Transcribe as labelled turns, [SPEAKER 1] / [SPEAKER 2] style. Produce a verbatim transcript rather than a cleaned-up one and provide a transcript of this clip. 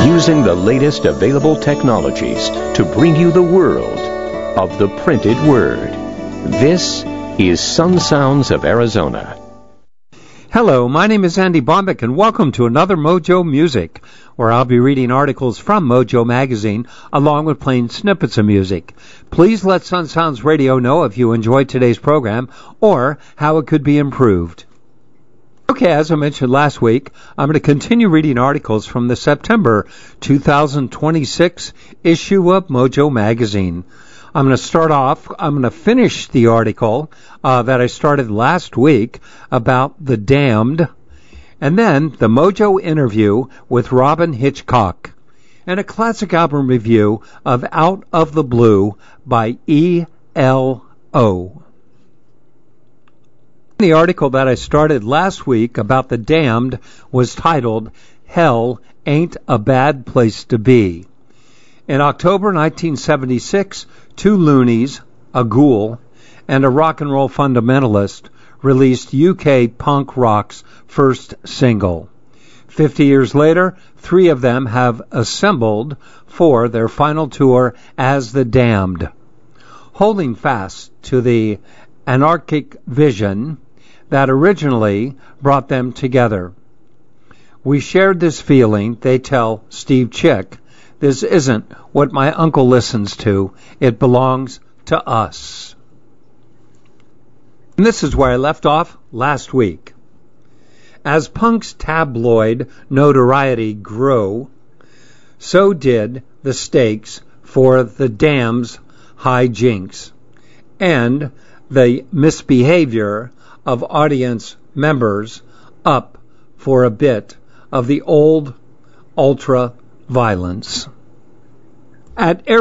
[SPEAKER 1] using the latest available technologies to bring you the world of the printed word. This is Sun Sounds of Arizona.
[SPEAKER 2] Hello, my name is Andy Bombeck, and welcome to another Mojo Music, where I'll be reading articles from Mojo Magazine, along with playing snippets of music. Please let Sun Sounds Radio know if you enjoyed today's program, or how it could be improved. Okay, as I mentioned last week, I'm going to continue reading articles from the September two thousand twenty-six issue of Mojo Magazine. I'm going to start off, I'm going to finish the article uh, that I started last week about The Damned, and then the Mojo interview with Robyn Hitchcock, and a classic album review of Out of the Blue by E L O. The article that I started last week about The Damned was titled, Hell Ain't a Bad Place to Be. In October nineteen seventy-six, two loonies, a ghoul, and a rock and roll fundamentalist released U K punk rock's first single. Fifty years later, three of them have assembled for their final tour as The Damned, holding fast to the anarchic vision that originally brought them together. We shared this feeling, they tell Steve Chick. This isn't what my uncle listens to. It belongs to us. And this is where I left off last week. As punk's tabloid notoriety grew, so did the stakes for the Damned's hijinks and the misbehavior of audience members up for a bit of the old ultra violence. At